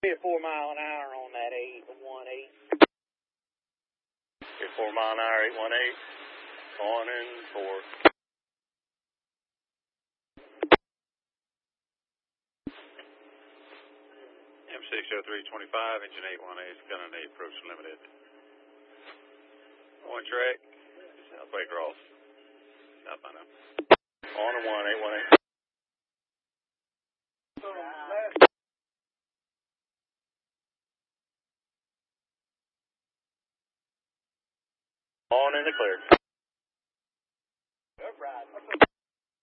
Be a 4 mile an hour on that 818. Okay, 4 mile an hour, 818. On and 4. M60325, engine 818, Gunner 8, approach limited. 1 track, Southway cross. South I know. On and 1, 818. On in the clear.